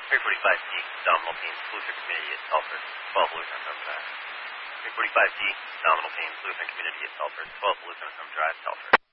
345D, nominal team, Lutheran Community at Telford, 12 Lutheran Home Drive. 345D, nominal team, Lutheran Community at Telford, 12 Lutheran Home Drive, Telford.